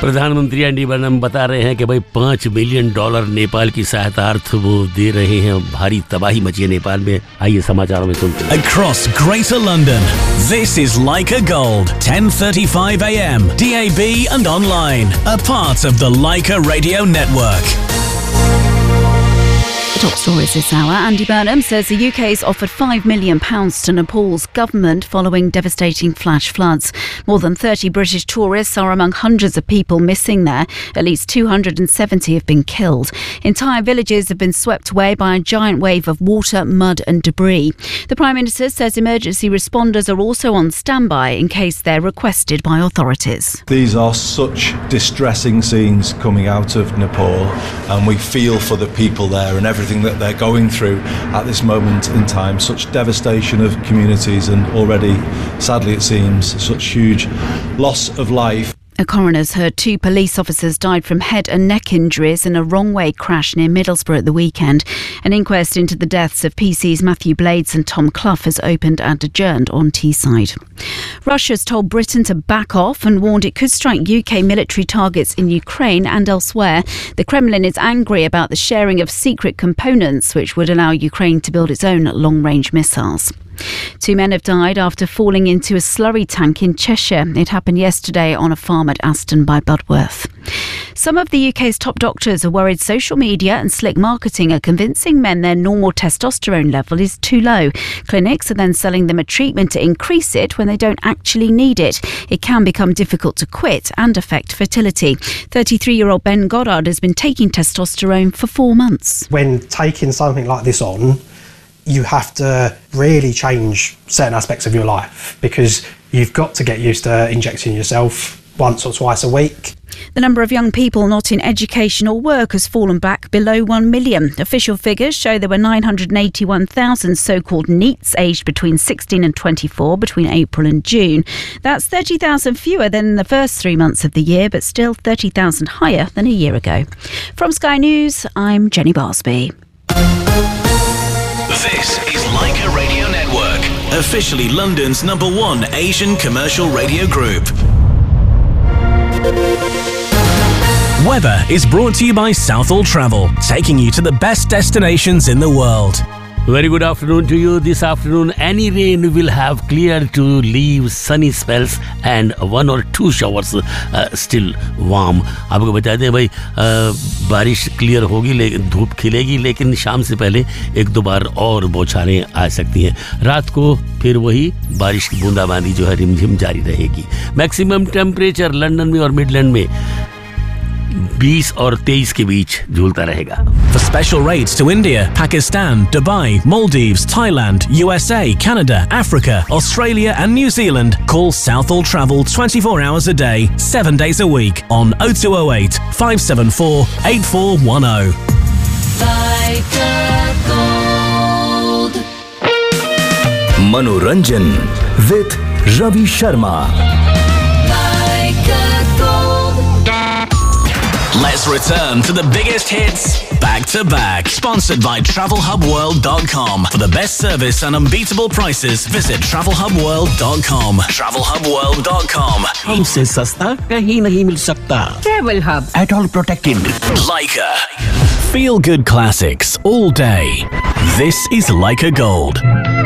प्रधानमंत्री Andy Barnum बता रहे हैं कि भाई $5 मिलियन नेपाल की सहायतार्थ वो दे रहे हैं। भारी तबाही मची है नेपाल में। आइए समाचारों में सुनते हैं। Across Greater London, this is Leica Gold, 10:35 a.m. DAB and online, a part of the Leica Radio Network. Top stories this hour. Andy Burnham says the UK's offered £5 million to Nepal's government following devastating flash floods. More than 30 British tourists are among hundreds of people missing there. At least 270 have been killed. Entire villages have been swept away by a giant wave of water, mud and debris. The Prime Minister says emergency responders are also on standby in case they're requested by authorities. These are such distressing scenes coming out of Nepal, and we feel for the people there and everything that they're going through at this moment in time. Such devastation of communities and already, sadly it seems, such huge loss of life. A coroner's heard 2 police officers died from head and neck injuries in a wrong-way crash near Middlesbrough at the weekend. An inquest into the deaths of PC's Matthew Blades and Tom Clough has opened and adjourned on Teesside. Russia's told Britain to back off and warned it could strike UK military targets in Ukraine and elsewhere. The Kremlin is angry about the sharing of secret components which would allow Ukraine to build its own long-range missiles. 2 men have died after falling into a slurry tank in Cheshire. It happened yesterday on a farm at Aston by Budworth. Some of the UK's top doctors are worried social media and slick marketing are convincing men their normal testosterone level is too low. Clinics are then selling them a treatment to increase it when they don't actually need it. It can become difficult to quit and affect fertility. 33-year-old Ben Goddard has been taking testosterone for 4 months. When taking something like this on, you have to really change certain aspects of your life because you've got to get used to injecting yourself once or twice a week. The number of young people not in education or work has fallen back below 1 million. Official figures show there were 981,000 so-called NEETs aged between 16 and 24 between April and June. That's 30,000 fewer than in the first 3 months of the year, but still 30,000 higher than a year ago. From Sky News, I'm Jenny Barsby. This is Leica Radio Network, officially London's #1 Asian commercial radio group. Weather is brought to you by Southall Travel, taking you to the best destinations in the world. Very good afternoon to you. This afternoon, any rain will have cleared to leave sunny spells and 1 or 2 showers still warm. आपको बता दें भाई बारिश clear होगी लेकिन धूप खिलेगी, लेकिन शाम से पहले 1-2 बार और बौछारें आ सकती हैं। रात को फिर वही बारिश की बूंदाबांदी जो है रिमझिम जारी रहेगी। मैक्सिमम टेम्परेचर लंदन में और मिडलैंड में 20 और 23 के बीच झूलता रहेगा। For special rates to India, Pakistan, Dubai, Maldives, Thailand, USA, Canada, Africa, Australia and New Zealand, call Southall Travel 24 hours a day, 7 days a week on 0208 574 8410. Manoranjan with Ravi Sharma. Let's return to the biggest hits back to back. Sponsored by TravelHubWorld.com. For the best service and unbeatable prices, visit TravelHubWorld.com. TravelHubWorld.com. हमसे सस्ता कहीं नहीं मिल सकता। Travel Hub. At all protected. Leica. Feel good classics all day. This is Leica Gold.